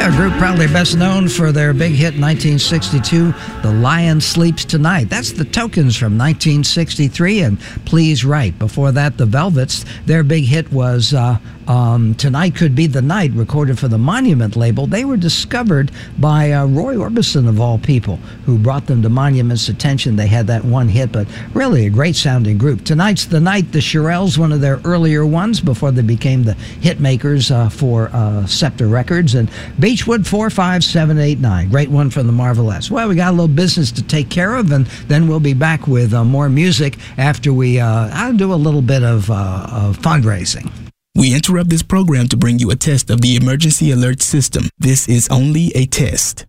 A group probably best known for their big hit in 1962, The Lion Sleeps Tonight. That's the Tokens from 1963 and Please Write. Before that, the Velvets, their big hit was Tonight Could Be the Night, recorded for the Monument label. They were discovered by Roy Orbison, of all people, who brought them to Monument's attention. They had that one hit, but really a great sounding group. Tonight's the Night, the Shirelles, one of their earlier ones before they became the hit makers for Scepter Records, and Beechwood 45789. Great one from the Marvelettes. Well, we got a little business to take care of, and then we'll be back with more music after we I'll do a little bit of fundraising. We interrupt this program to bring you a test of the emergency alert system. This is only a test.